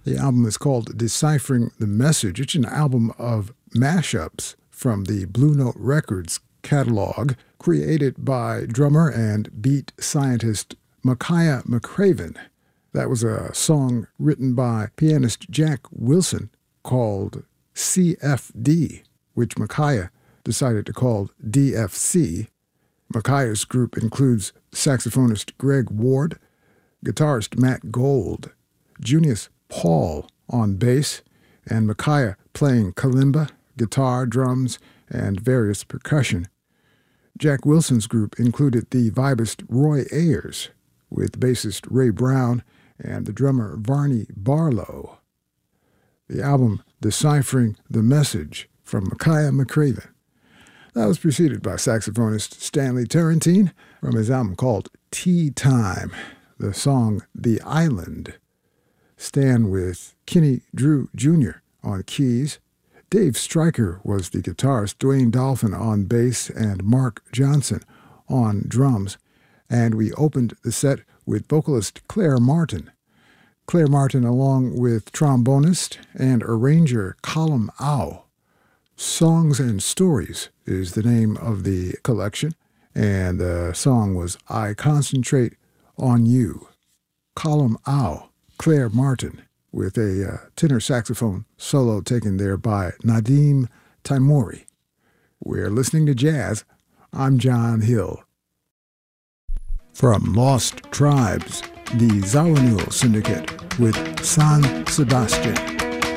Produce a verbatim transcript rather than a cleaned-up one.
The album is called Deciphering the Message. It's an album of mashups from the Blue Note Records catalog, created by drummer and beat scientist Makaya McCraven. That was a song written by pianist Jack Wilson called C F D, which Makaya decided to call D F C. Makaya's group includes saxophonist Greg Ward, guitarist Matt Gold, Junius Paul on bass, and Makaya playing kalimba, guitar, drums, and various percussion. Jack Wilson's group included the vibist Roy Ayers, with bassist Ray Brown and the drummer Varney Barlow. The album Deciphering the Message from Makaya McCraven. That was preceded by saxophonist Stanley Turrentine from his album called Tea Time, the song The Island. Stan with Kenny Drew Junior on keys. Dave Stryker was the guitarist, Dwayne Dolphin on bass, and Mark Johnson on drums. And we opened the set with vocalist Claire Martin. Claire Martin along with trombonist and arranger Colum Au. Songs and Stories is the name of the collection, and the song was I Concentrate on You. Colum Au, Claire Martin, with a uh, tenor saxophone solo taken there by Nadim Taimouri. We're listening to jazz. I'm John Hill. From Lost Tribes, the Zawinul Syndicate with San Sebastian.